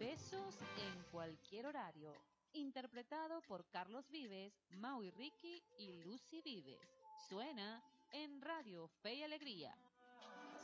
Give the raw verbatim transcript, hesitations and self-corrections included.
Besos en cualquier horario. Interpretado por Carlos Vives, Maui Ricky y Lucy Vives. Suena en Radio Fe y Alegría.